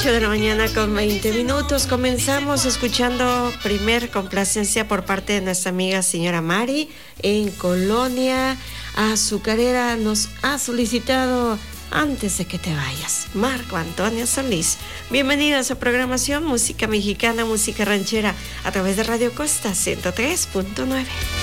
8 de la mañana con 20 minutos. Comenzamos escuchando primer complacencia por parte de nuestra amiga señora Mari en Colonia Azucarera. Nos ha solicitado Antes de que te vayas, Marco Antonio Solís. Bienvenido a su programación Música Mexicana, Música Ranchera a través de Radio Costa 103.9.